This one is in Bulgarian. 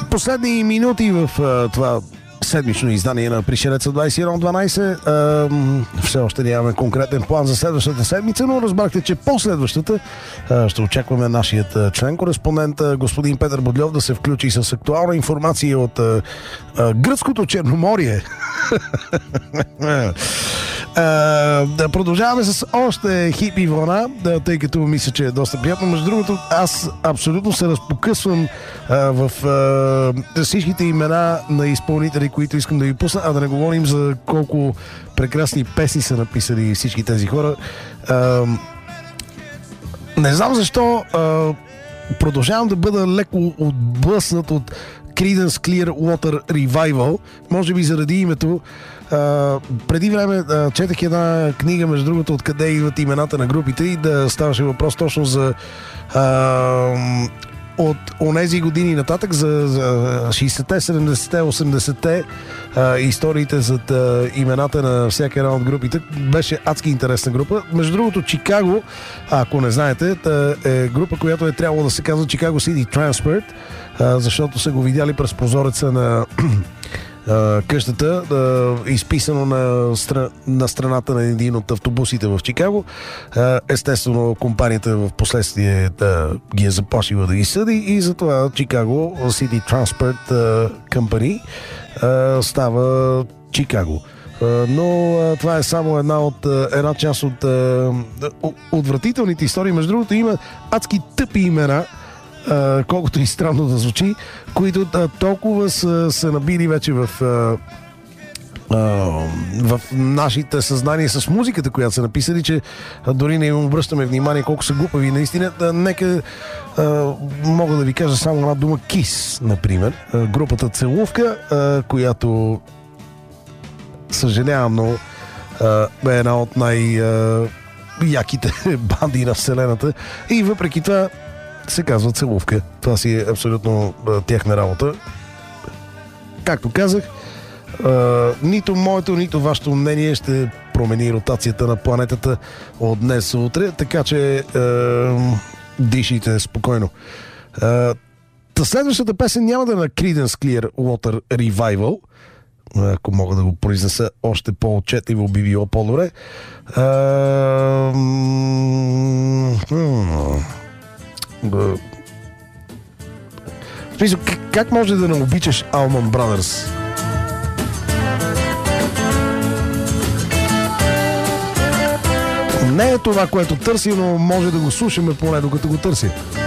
Последни минути в това седмично издание на Пришелеца 2112. Все още нямаме конкретен план за следващата седмица, но разбрахте, че последващата ще очакваме нашият член-кореспондент господин Петър Бодльов да се включи с актуална информация от гръцкото Черноморие. Да продължаваме с още хипи вълна, тъй като мисля, че е доста приятно. Между другото, аз абсолютно се разпокъсвам в всичките имена на изпълнители, които искам да ви пусна, а да не говорим за колко прекрасни песни са написали всички тези хора. Не знам защо продължавам да бъда леко отблъснат от Creedence Clearwater Revival, може би заради името. Преди време четах една книга, между другото, откъде идват имената на групите и да ставаше въпрос точно за от онези години нататък, за 60-те, 70-те, 80-те, историите зад имената на всяка една от групите. Беше адски интересна група. Между другото, Чикаго, ако не знаете, е група, която е трябвало да се казва Chicago City Transport, защото са го видяли през прозореца на къщата, изписано на страната на един от автобусите в Чикаго. Естествено, компанията в последствие ги е заплашила да ги съди и затова Chicago City Transport Company става Чикаго. Но това е само една част от отвратителните истории. Между другото, има адски тъпи имена, колкото и странно да звучи, които толкова са набили вече в нашите съзнания с музиката, която са написали, че дори не им обръщаме внимание колко са глупави. Наистина, нека мога да ви кажа само една дума: Kiss, например. Групата Целувка, която съжалявам, но е една от най-яките банди на вселената и въпреки това се казва Целувка. Това си е абсолютно тяхна работа. Както казах, нито моето, нито вашето мнение ще промени ротацията на планетата от днес за утре, така че дишите спокойно. Следващата песен няма да е на Creedence Clearwater Revival. Ако мога да го произнеса още по-отчетливо, би било по-добре. Как може да не обичаш Allman Brothers? Не е това, което търси, но може да го слушаме поне докато го търси.